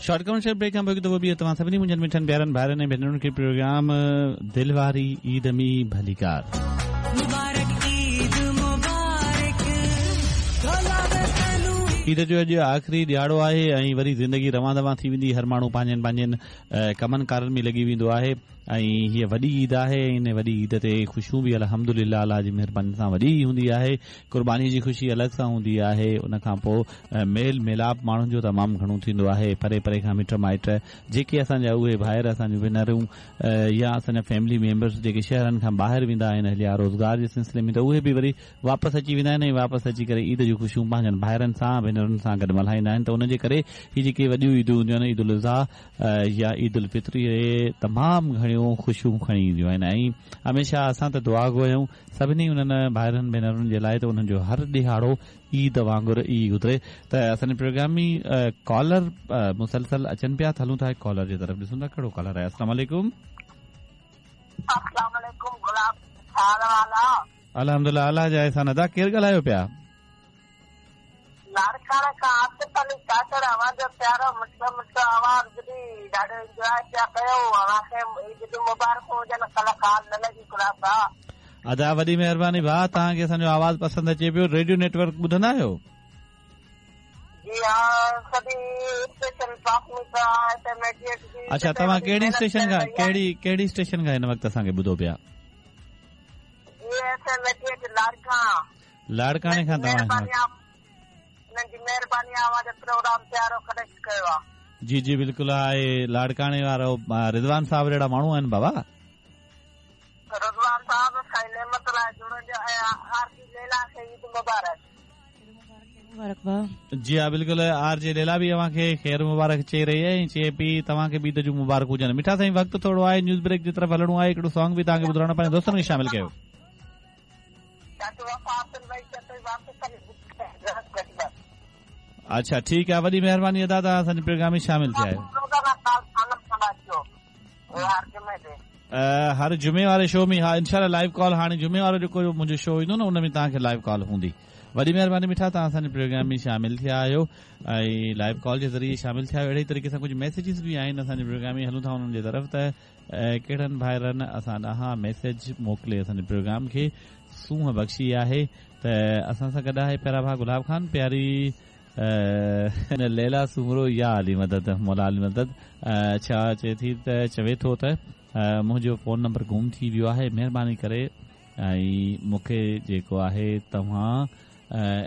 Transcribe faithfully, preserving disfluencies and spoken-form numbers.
short commercial brake खां पोइ हिकु दफ़ो ॿी तव्हां सभिनी मुंहिंजनि मिठनि प्यारनि भाइरनि ऐं भेनरुनि खे प्रोग्राम दिलवारी ईद में भलीकार ईद जो अॼु आख़िरी ॾियारो आहे ऐं वरी ज़िंदगी रवां दवां थी वेंदी हर माण्हू पंहिंजनि पंहिंजनि कमनि कारनि में लॻी वेंदो आहे ऐं हीअ वॾी ईद आहे इन वॾी ईद ते ख़ुशियूं बि अल्हम्दुलिल्लाह अल्लाह जी महिरबानी सां वॾी हूंदी आहे क़ुर्बानी जी ख़ुशी अलॻि सां हूंदी आहे उन खां पोइ मेल मिलाप माण्हुनि जो तमामु घणो थींदो आहे परे परे खां मिट माइट जेके असांजा उहे भाइर असांजूं भेनरूं या असांजा फैमिली मेंबर्स जेके शहरनि खां ॿाहिरि वेंदा आहिनि या रोज़गार जे सिलसिले में त उहे बि वरी वापसि अची वेंदा आहिनि ऐं वापसि अची करे ईद जूं ख़ुशियूं पंहिंजनि भाइरनि सां भेनरुनि सां गॾु मल्हाईंदा आहिनि त उनजे करे हीअ जेके वॾियूं ईदूं हूंदियूं आहिनि ईद उल अज़हा या ईद उल फित्र तमामु घणियूं ख़ुशियूं खणी ईंदियूं आहिनि ऐं हमेशह असां त दुआ घुरूं सभिनी उन्हनि भाइरनि भेनरुनि जे लाइ त उन्हनि जो हर ॾिहाड़ो ईद वांगुरु ई गुज़रे त असांजे प्रोग्राम में कॉलर मुसलसल अचनि पिया हलूं था कॉलर जे तरफ़ ॾिसूं था कहिड़ो कॉलर आहे अस्सलाम वालेकुम अल्हम्दुलिल्लाह अल्लाह जा एहसान अदा केरु ॻाल्हायो पिया लाड़काणे खां आसिफ अली काकर आवाज़ प्यारो मिठो मिठो आवाज़ ॿुधी ॾाढो इंजॉय पिया कयो असांखे ईद मुबारक हुजनि कल्ह काल न लॻी गुलाब भाउ अदा वॾी महिरबानी भाउ तव्हांखे असांजो आवाज़ पसंदि अचे पियो रेडियो नेटवर्क ॿुधंदा आहियो जी हा सभी स्टेशन प्राथमिक इंटरमीडिएट अच्छा तव्हां कहिड़ी स्टेशन खां कहिड़ी कहिड़ी स्टेशन खां हिन वक़्तु असांखे ॿुधो पिया लाड़काणे खां तव्हां जी जी बिल्कुलु आहे लाड़काणे वारो रिज़वान साहब जहिड़ा माण्हू आहिनि बाबा रिज़वान साहब जी हा बिल्कुलु आर जे लेला बि तव्हांखे ख़ैर मुबारक चई रही आहे चए पई तव्हांखे बि ईद जूं मुबारक हुजनि मिठा साईं वक़्तु थोरो आहे न्यूज़ ब्रेक जी तरफ़ हलणो आहे हिकिड़ो सॉन्ग बि तव्हांखे ॿुधाइणो पंहिंजे दोस्तनि खे शामिल कयो अच्छा ठीकु आहे वॾी महिरबानी अदा तव्हां असांजे प्रोग्राम में शामिल थिया आहियो हर जुमे वारे शो में हा इंशाल्लाह लाइव कॉल हाणे जुमे वारो जेको मुंहिंजो शो ईंदो न उन में तव्हांखे लाइव कॉल हूंदी वॾी महिरबानी मिठा तव्हां असांजे प्रोग्राम में शामिल थिया आहियो ऐं लाइव कॉल जे ज़रिए शामिल थिया आहियो अहिड़े तरीक़े सां कुझु मैसेजिस बि आहिनि असांजे प्रोग्राम में हलूं था हुननि जे तरफ़ त कहिड़नि भाइरनि असां ॾांहुं मैसेज मोकिले असांजे प्रोग्राम खे सूंहं बख़्शी आहे त असां सां गॾु आहे पहिरां भाउ गुलाब खान प्यारी लैला सुमरो या अली मदद मौला अली मदद छा चए थी त चवे थो त मुंहिंजो फोन नंबर गुम थी वियो आहे महिरबानी करे ऐं मूंखे जेको आहे तव्हां